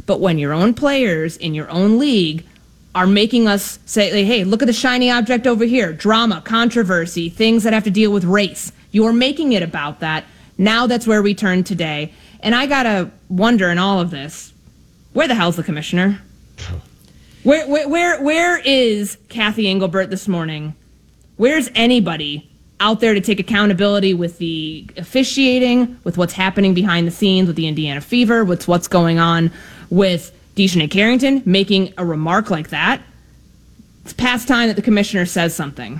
But when your own players in your own league are making us say, hey, look at the shiny object over here, drama, controversy, things that have to deal with race. You are making it about that. Now that's where we turn today. And I got to wonder in all of this, where the hell's the commissioner? Where is Kathy Engelbert this morning? Where's anybody out there to take accountability with the officiating, with what's happening behind the scenes with the Indiana Fever, with what's going on with Dejounte Carrington making a remark like that? It's past time that the commissioner says something.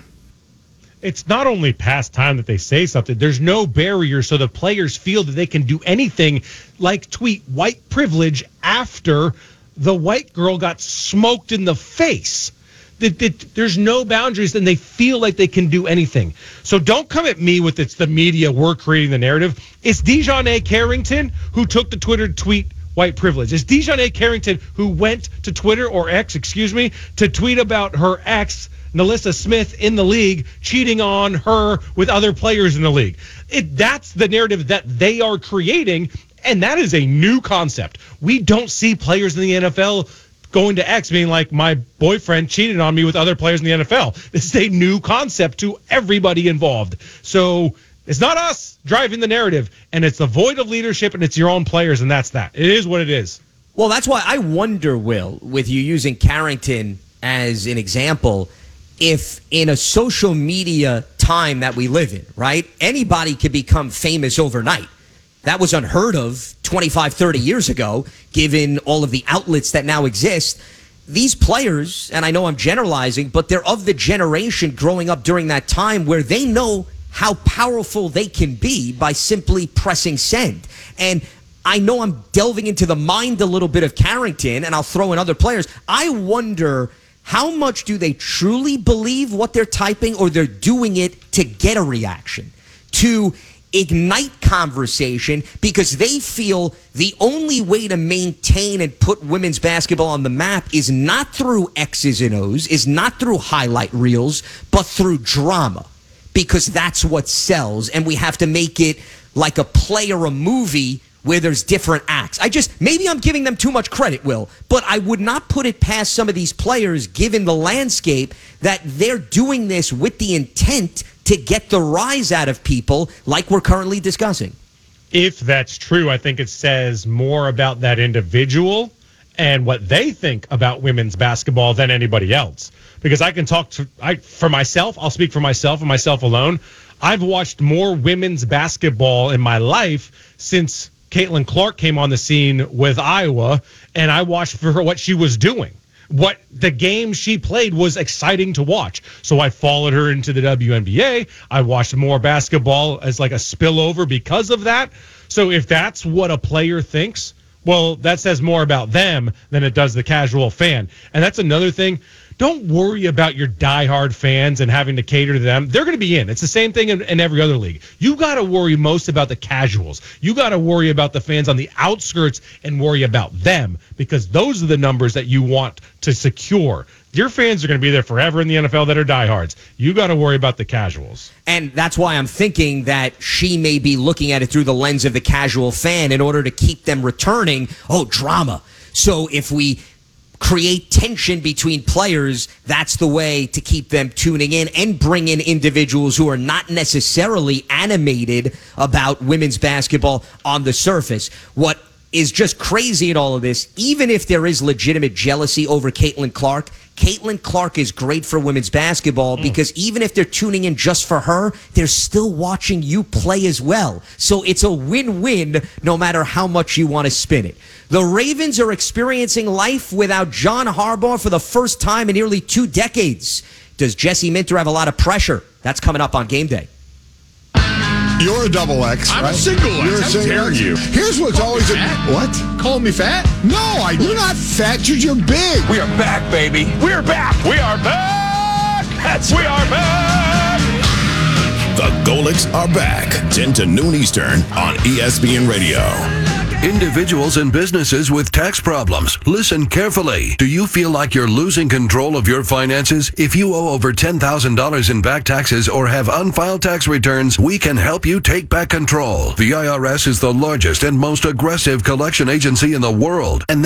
It's not only past time that they say something. There's no barrier so the players feel that they can do anything like tweet white privilege after the white girl got smoked in the face. There's no boundaries, and they feel like they can do anything. So don't come at me with it's the media, we're creating the narrative. It's Dejounte Carrington who took the Twitter tweet white privilege. It's Dejounte Carrington who went to Twitter, or X, to tweet about her ex, Nalissa Smith, in the league, cheating on her with other players in the league. That's the narrative that they are creating, and that is a new concept. We don't see players in the NFL going to X being like, my boyfriend cheated on me with other players in the NFL. This is a new concept to everybody involved. So it's not us driving the narrative, and it's the void of leadership, and it's your own players, and that's that. It is what it is. Well, that's why I wonder, Will, with you using Carrington as an example, if in a social media time that we live in, right, anybody could become famous overnight. That was unheard of 25, 30 years ago, given all of the outlets that now exist. These players, and I know I'm generalizing, but they're of the generation growing up during that time where they know how powerful they can be by simply pressing send. And I know I'm delving into the mind a little bit of Carrington, and I'll throw in other players. I wonder, how much do they truly believe what they're typing, or they're doing it to get a reaction, to ignite conversation, because they feel the only way to maintain and put women's basketball on the map is not through X's and O's, is not through highlight reels, but through drama, because that's what sells, and we have to make it like a play or a movie where there's different acts. Maybe I'm giving them too much credit, Will, but I would not put it past some of these players, given the landscape, that they're doing this with the intent to get the rise out of people like we're currently discussing. If that's true, I think it says more about that individual and what they think about women's basketball than anybody else. Because I can for myself, I'll speak for myself and myself alone. I've watched more women's basketball in my life since Caitlin Clark came on the scene with Iowa, and I watched for her what she was doing. What the game she played was exciting to watch. So I followed her into the WNBA. I watched more basketball as like a spillover because of that. So if that's what a player thinks, well, that says more about them than it does the casual fan. And that's another thing. Don't worry about your diehard fans and having to cater to them. They're going to be in. It's the same thing in every other league. You got to worry most about the casuals. You got to worry about the fans on the outskirts and worry about them, because those are the numbers that you want to secure. Your fans are going to be there forever in the NFL that are diehards. You got to worry about the casuals. And that's why I'm thinking that she may be looking at it through the lens of the casual fan in order to keep them returning. Oh, drama. So if we create tension between players, that's the way to keep them tuning in and bring in individuals who are not necessarily animated about women's basketball on the surface. What is just crazy in all of this, even if there is legitimate jealousy over Caitlin Clark is great for women's basketball because even if they're tuning in just for her, they're still watching you play as well. So it's a win-win no matter how much you want to spin it. The Ravens are experiencing life without John Harbaugh for the first time in nearly 2 decades. Does Jesse Minter have a lot of pressure? That's coming up on game day. You're a double X, I'm right? a single X. You're a How single dare X. you? Here's what's always what? Calling me fat? No, you're not fat. You're big. We are back, baby. We are back. We are back. We are back. The Golics are back. 10 to noon Eastern on ESPN Radio. Individuals and businesses with tax problems, listen carefully. Do you feel like you're losing control of your finances? If you owe over $10,000 in back taxes or have unfiled tax returns, we can help you take back control. The IRS is the largest and most aggressive collection agency in the world, and